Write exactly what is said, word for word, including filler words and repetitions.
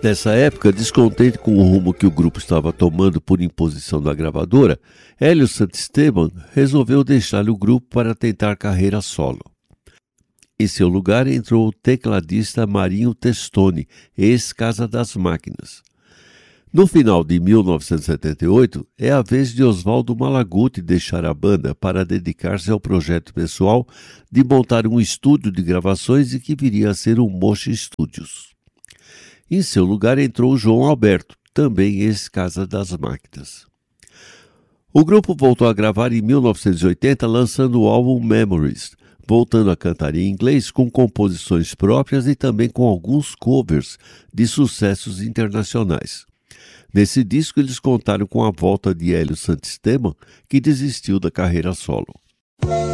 Nessa época, descontente com o rumo que o grupo estava tomando por imposição da gravadora, Hélio Santisteban resolveu deixar o grupo para tentar carreira solo. Em seu lugar entrou o tecladista Marinho Testoni, ex-Casa das Máquinas. No final de mil novecentos e setenta e oito, é a vez de Oswaldo Malaguti deixar a banda para dedicar-se ao projeto pessoal de montar um estúdio de gravações e que viria a ser o Mocha Studios. Em seu lugar entrou João Alberto, também ex-Casa das Máquinas. O grupo voltou a gravar em mil novecentos e oitenta, lançando o álbum Memories, voltando a cantar em inglês com composições próprias e também com alguns covers de sucessos internacionais. Nesse disco eles contaram com a volta de Hélio Santisteban, que desistiu da carreira solo.